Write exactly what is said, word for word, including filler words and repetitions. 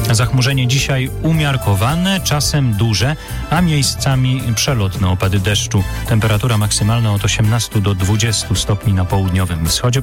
Zachmurzenie dzisiaj umiarkowane, czasem duże, a miejscami przelotne opady deszczu. Temperatura maksymalna od osiemnastu do dwudziestu stopni na południowym wschodzie.